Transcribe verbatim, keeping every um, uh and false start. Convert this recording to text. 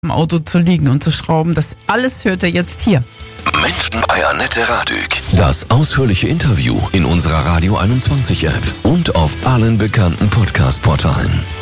im Auto zu liegen und zu schrauben. Das alles hört er jetzt hier. Menschen bei Annette Radück. Das ausführliche Interview in unserer Radio einundzwanzig App und auf allen bekannten Podcast-Portalen.